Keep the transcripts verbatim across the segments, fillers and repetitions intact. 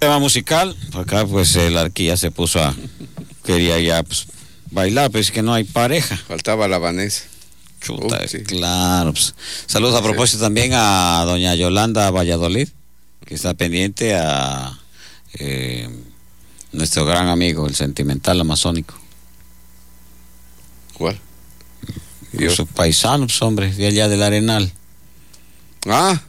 tema musical. Acá pues el Arqui ya se puso a... Quería ya pues, bailar, pero es que no hay pareja. Faltaba la Vanessa. Chuta, uh, sí. Claro. Pues. Saludos a propósito sí. también a doña Yolanda Valladolid, que está pendiente a eh, nuestro gran amigo, el sentimental amazónico. ¿Cuál? Sus paisanos, hombre, de allá del Arenal. Ah.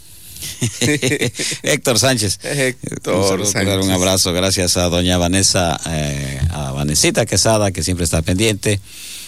Héctor Sánchez. Héctor un, Sánchez. Un abrazo, gracias a doña Vanessa, eh, a Vanesita Quesada, que siempre está pendiente.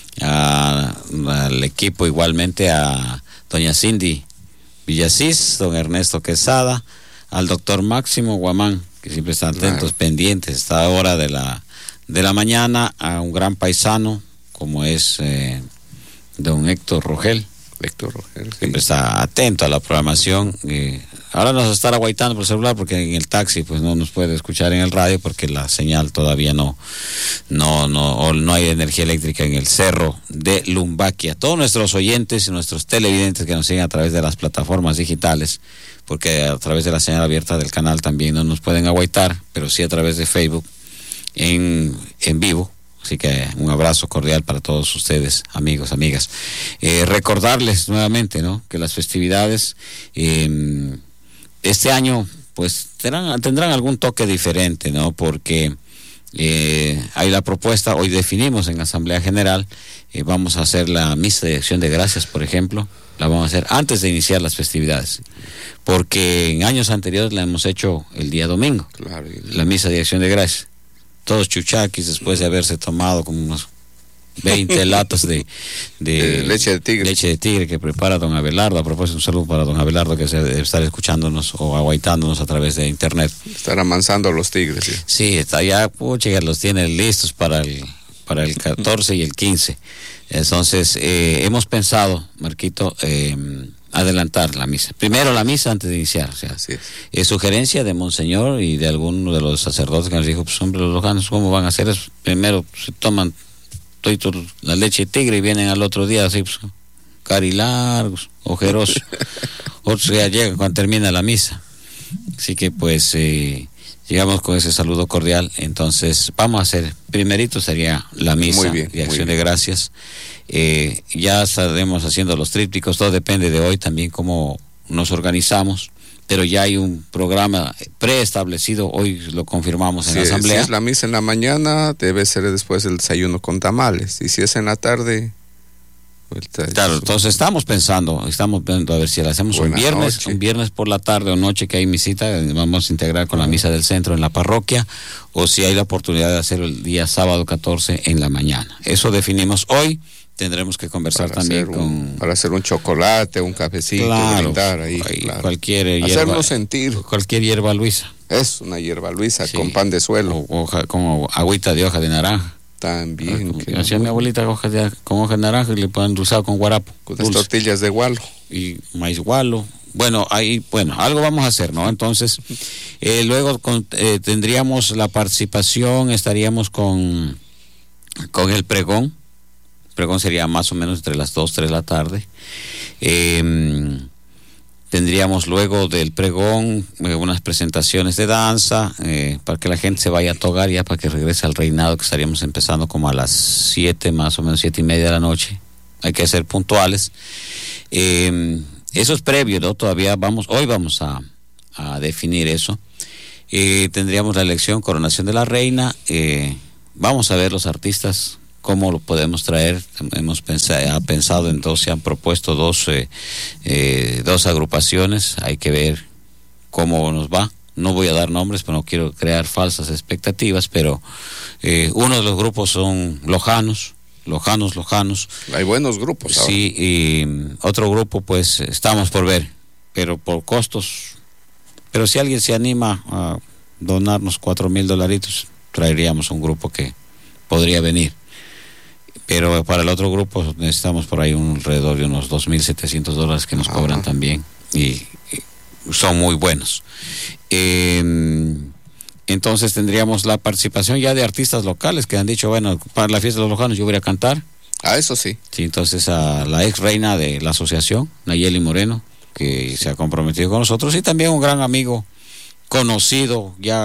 A, al equipo igualmente, a doña Cindy Villasís, don Ernesto Quesada, al doctor Máximo Guamán, que siempre están atentos, claro. pendientes, esta hora de la de la mañana, a un gran paisano como es eh, don Héctor Rogel. Héctor Rogel, sí. Siempre está atento a la programación. Eh, ahora nos va a estar aguaitando por celular porque en el taxi pues no nos puede escuchar en el radio porque la señal todavía no no no no hay energía eléctrica en el cerro de Lumbaquia. Todos nuestros oyentes y nuestros televidentes que nos siguen a través de las plataformas digitales, porque a través de la señal abierta del canal también no nos pueden aguaitar, pero sí a través de Facebook en en vivo. Así que un abrazo cordial para todos ustedes, amigos, amigas. Eh, recordarles nuevamente, ¿no?, que las festividades eh, este año, pues tendrán, tendrán algún toque diferente, ¿no? Porque eh, hay la propuesta, hoy definimos en Asamblea General, eh, vamos a hacer la misa de acción de gracias, por ejemplo, la vamos a hacer antes de iniciar las festividades, porque en años anteriores la hemos hecho el día domingo, claro, la misa de acción de gracias. Todos chuchaquis después de haberse tomado como unos veinte latas de, de eh, leche de tigre leche de tigre que prepara don Abelardo. A propósito, un saludo para don Abelardo, que se debe estar escuchándonos o aguaitándonos a través de internet. Estar amansando a los tigres, sí. Sí, está ya, pucha, los tiene listos para el para el catorce y el quince. Entonces, eh, hemos pensado, Marquito, eh, adelantar la misa. Primero la misa antes de iniciar, o sea, así es. Es sugerencia de Monseñor y de alguno de los sacerdotes que nos dijo, pues hombre, los lojanos, ¿cómo van a hacer eso? Primero se toman todo la leche de tigre y vienen al otro día así, pues, carilargos, ojerosos. Otros ya llegan cuando termina la misa. Así que pues eh, llegamos con ese saludo cordial. Entonces vamos a hacer, primerito sería la misa muy bien, de acción bien. de gracias. Eh, ya estaremos haciendo los trípticos, todo depende de hoy también cómo nos organizamos, pero ya hay un programa preestablecido, hoy lo confirmamos en si, la asamblea. Si es la misa en la mañana, debe ser después el desayuno con tamales, y si es en la tarde... Claro, entonces estamos pensando, estamos viendo a ver si la hacemos Buena un viernes, noche. un viernes por la tarde o noche que hay misita, vamos a integrar con la misa del centro en la parroquia, o si hay la oportunidad de hacerlo el día sábado catorce en la mañana. Eso definimos hoy. Tendremos que conversar para también un, con... Para hacer un chocolate, un cafecito, claro, brindar ahí, ahí claro. Cualquier hierba... Hacerlo sentir. Cualquier hierba luisa. Es una hierba luisa, sí. Con pan de suelo. O, o como agüita de hoja de naranja. También. Ah, que hacía mi abuelita hoja de, con hoja de naranja y le ponen endulzado con guarapo. Con las tortillas de gualo. Y maíz gualo. Bueno, ahí, bueno, algo vamos a hacer, ¿no? Entonces, eh, luego con, eh, tendríamos la participación, estaríamos con, con el pregón. El pregón sería más o menos entre las dos, tres de la tarde. Eh, tendríamos luego del pregón eh, unas presentaciones de danza eh, para que la gente se vaya a togar ya para que regrese al reinado, que estaríamos empezando como a las siete, más o menos siete y media de la noche. Hay que ser puntuales. Eh, eso es previo, ¿no? Todavía vamos, hoy vamos a, a definir eso. Eh, tendríamos la elección, coronación de la reina. Eh, vamos a ver los artistas, cómo lo podemos traer. Hemos pensado, ha pensado en dos, se han propuesto dos, eh, eh, dos agrupaciones. Hay que ver cómo nos va. No voy a dar nombres, pero no quiero crear falsas expectativas, pero eh, uno de los grupos son lojanos. Lojanos, Lojanos. Hay buenos grupos ahora. Sí, y otro grupo pues estamos por ver, pero por costos. Pero si alguien se anima a donarnos cuatro mil dolaritos, traeríamos un grupo que podría venir. Pero para el otro grupo necesitamos por ahí un alrededor de unos dos mil setecientos dólares que nos Ajá. cobran también. Y, y son muy buenos. Eh, Entonces tendríamos la participación ya de artistas locales que han dicho, bueno, para la fiesta de los lojanos yo voy a cantar. Ah, eso sí. Sí, entonces a la ex reina de la asociación, Nayeli Moreno, que se ha comprometido con nosotros, y también un gran amigo, conocido, ya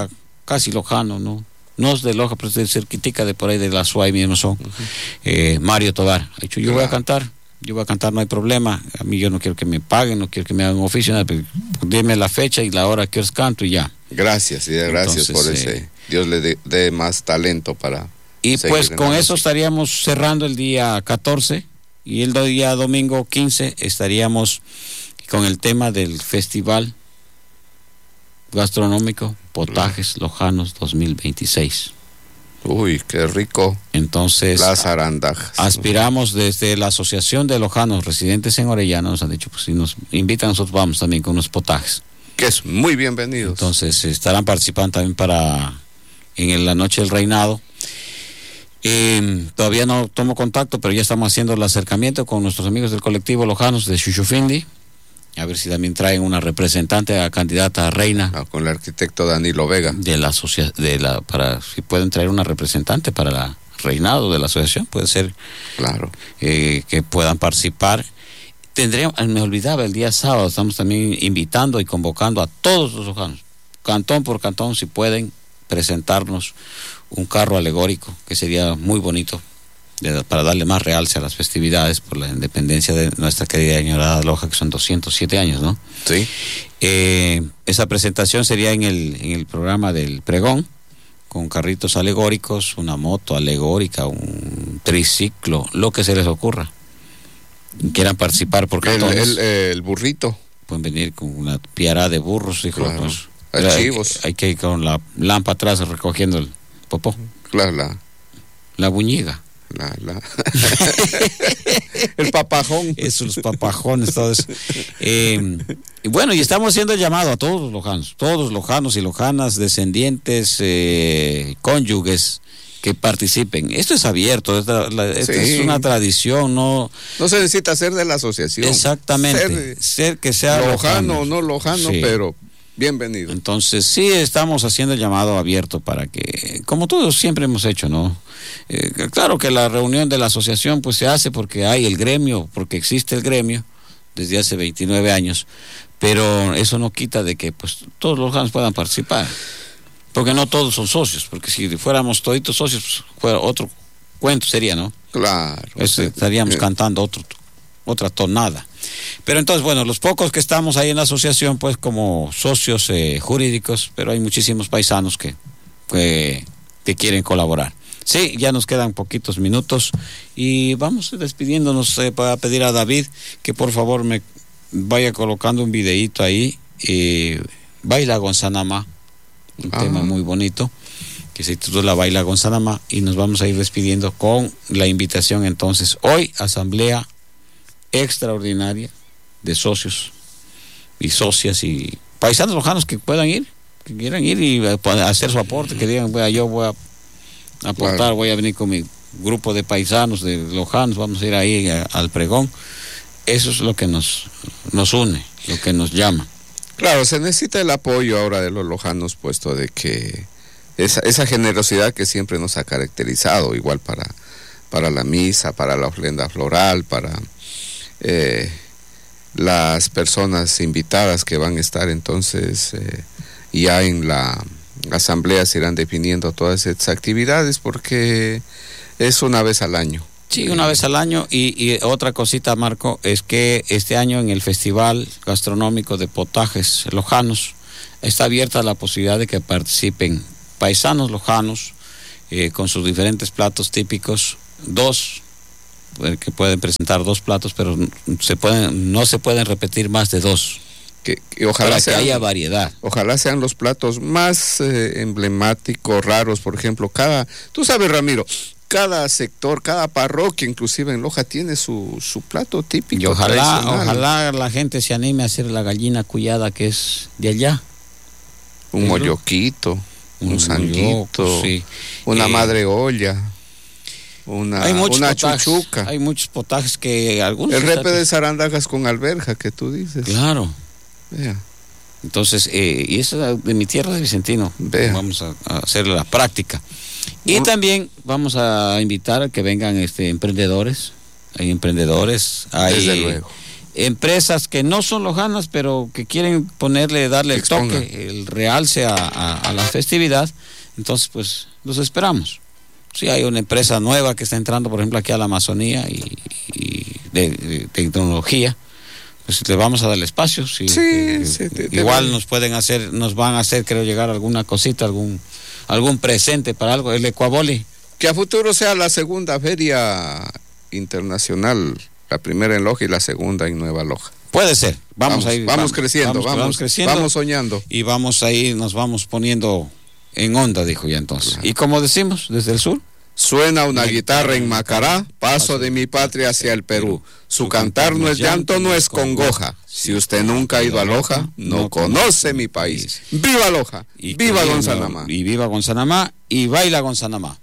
casi lojano, ¿no? No es de Loja, pero es de cerquitica de por ahí de la Suay mismo son. Uh-huh. eh, Mario Tobar. Ha dicho, yo claro. voy a cantar, yo voy a cantar, no hay problema. A mí yo no quiero que me paguen, no quiero que me hagan un oficio, nada, pero dime la fecha y la hora que os canto y ya. Gracias, y gracias Entonces, por eh, ese. Dios le dé de más talento para. Y pues con eso estaríamos cerrando el día catorce y el día domingo quince estaríamos con el tema del festival gastronómico Potajes Lojanos dos mil veintiséis. Uy, qué rico. Entonces, las arandajas. Aspiramos desde la Asociación de Lojanos residentes en Orellana, nos han dicho, pues si nos invitan, nosotros vamos también con unos potajes. Que es muy bienvenidos. Entonces, estarán participando también para en la noche del reinado. Eh, todavía no tomo contacto, pero ya estamos haciendo el acercamiento con nuestros amigos del colectivo Lojanos de Xuxufindi. A ver si también traen una representante a candidata a reina. Ah, con el arquitecto Danilo Vega. De la asociación, de la, para, si pueden traer una representante para el reinado de la asociación, puede ser. Claro. Eh, que puedan participar. Tendríamos, me olvidaba, el día sábado estamos también invitando y convocando a todos los lojanos, cantón por cantón, si pueden presentarnos un carro alegórico, que sería muy bonito. De, para darle más realce a las festividades por la independencia de nuestra querida señora Loja, que son doscientos siete años, ¿no? Sí. Eh, esa presentación sería en el, en el programa del pregón, con carritos alegóricos, una moto alegórica, un triciclo, lo que se les ocurra. Quieran participar por cantones. El, el, el burrito. Pueden venir con una piara de burros, dijo. Claro. Pues, archivos. Hay, hay que ir con la lámpara atrás recogiendo el popó. Claro, la, la buñiga. La, la. El papajón. Esos papajones, todo eso. Eh, y bueno, y estamos haciendo el llamado a todos los lojanos, todos los lojanos y lojanas, descendientes, eh, cónyuges, que participen. Esto es abierto, es, la, la, sí. es una tradición, no... No se necesita ser de la asociación. Exactamente, ser, ser que sea lojano o no lojano, sí. pero... bienvenido. Entonces, sí, estamos haciendo el llamado abierto para que, como todos siempre hemos hecho, ¿no? Eh, claro que la reunión de la asociación pues se hace porque hay el gremio, porque existe el gremio desde hace veintinueve años, pero eso no quita de que pues todos los lojanos puedan participar, porque no todos son socios, porque si fuéramos toditos socios, pues, fuera otro cuento sería, ¿no? Claro. Eso, estaríamos eh. cantando otro, otra tonada. Pero entonces, bueno, los pocos que estamos ahí en la asociación, pues como socios eh, jurídicos, pero hay muchísimos paisanos que, que, que quieren colaborar. Sí, ya nos quedan poquitos minutos y vamos despidiéndonos eh, para pedir a David que por favor me vaya colocando un videíto ahí. Eh, Baila Gonzanama, un ah. tema muy bonito que se titula Baila Gonzanama, y nos vamos a ir despidiendo con la invitación entonces. Hoy, asamblea extraordinaria de socios y socias y paisanos lojanos que puedan ir, que quieran ir y hacer su aporte, que digan, bueno, yo voy a aportar, claro. voy a venir con mi grupo de paisanos, de lojanos, vamos a ir ahí a, al pregón. Eso es lo que nos, nos une, lo que nos llama. Claro, se necesita el apoyo ahora de los lojanos, puesto de que esa, esa generosidad que siempre nos ha caracterizado, igual para, para la misa, para la ofrenda floral, para eh, las personas invitadas que van a estar, entonces eh, ya en la asamblea se irán definiendo todas estas actividades, porque es una vez al año. Sí, una vez al año. Y, y otra cosita, Marco, es que este año en el Festival Gastronómico de Potajes Lojanos está abierta la posibilidad de que participen paisanos lojanos eh, con sus diferentes platos típicos, dos que pueden presentar dos platos, pero se pueden no se pueden repetir más de dos. Que, que ojalá para sean, que haya variedad. Ojalá sean los platos más eh, emblemáticos, raros, por ejemplo, cada, tú sabes, Ramiro, cada sector, cada parroquia, inclusive en Loja, tiene su, su plato típico. Y ojalá, ojalá la gente se anime a hacer la gallina cuyada, que es de allá. Un molloquito, un, un sanguito, sí. Una eh, madre olla. Una, hay muchos una potajes, chuchuca. Hay muchos potajes que algunos... El repe de zarandajas con alberja que tú dices. Claro. Vea. Entonces, eh, y eso de mi tierra de Vicentino. Vea. Vamos a, a hacer la práctica. Y uh. también vamos a invitar a que vengan este emprendedores. Hay emprendedores. Hay, Desde luego. empresas que no son lojanas, pero que quieren ponerle, darle el Exponga. toque, el realce a, a, a la festividad. Entonces, pues, los esperamos. Si hay una empresa nueva que está entrando, por ejemplo, aquí a la Amazonía y, y de, de tecnología, pues le vamos a dar el espacio. Si, Sí, eh, sí, te- te igual doy. nos pueden hacer, nos van a hacer, creo, llegar alguna cosita, algún algún presente para algo. El Ecuaboli. Que a futuro sea la segunda feria internacional, la primera en Loja y la segunda en Nueva Loja. Puede ser. Vamos, Vamos, a ir, vamos creciendo, vamos, vamos, vamos creciendo. vamos soñando. Y vamos ahí, nos vamos poniendo en onda, dijo ya entonces. Claro. Y como decimos, desde el sur. Suena una guitarra en Macará, paso de mi patria hacia el Perú. Su cantar no es llanto, no es congoja. Si usted nunca ha ido a Loja, no conoce mi país. ¡Viva Loja! Y ¡Viva que- Gonzanamá! Y viva Gonzanamá y baila Gonzanamá.